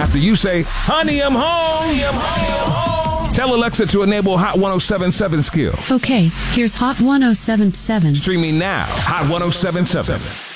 After you say, honey, I'm home. Tell Alexa to enable Hot 1077 skill. Okay, here's Hot 1077. Streaming now. Hot 1077.